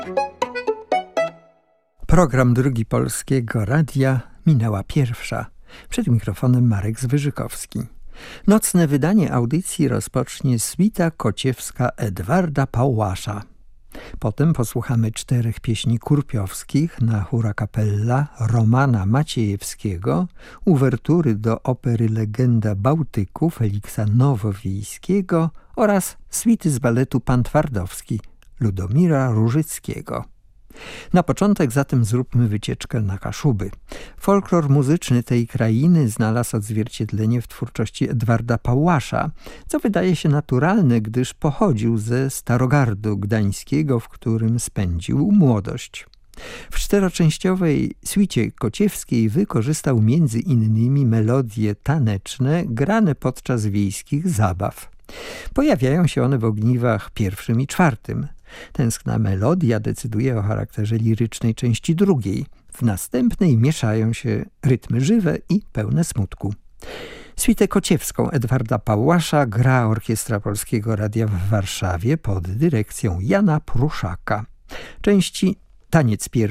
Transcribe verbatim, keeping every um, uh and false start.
Program Drugi Polskiego Radia, minęła pierwsza. Przed mikrofonem Marek Zwyżykowski. Nocne wydanie audycji rozpocznie suita kociewska Edwarda Pałasza. Potem posłuchamy czterech pieśni kurpiowskich na chór a cappella Romana Maciejewskiego, uwertury do opery Legenda Bałtyku Feliksa Nowowiejskiego oraz suity z baletu Pan Twardowski Ludomira Różyckiego. Na początek zatem zróbmy wycieczkę na Kaszuby. Folklor muzyczny tej krainy znalazł odzwierciedlenie w twórczości Edwarda Pałasza, co wydaje się naturalne, gdyż pochodził ze Starogardu Gdańskiego, w którym spędził młodość. W czteroczęściowej suicie kociewskiej wykorzystał między innymi melodie taneczne grane podczas wiejskich zabaw. Pojawiają się one w ogniwach pierwszym i czwartym. Tęskna melodia decyduje o charakterze lirycznej części drugiej. W następnej mieszają się rytmy żywe i pełne smutku. Suitę kociewską Edwarda Pałasza gra Orkiestra Polskiego Radia w Warszawie pod dyrekcją Jana Pruszaka. Części taniec pierwszy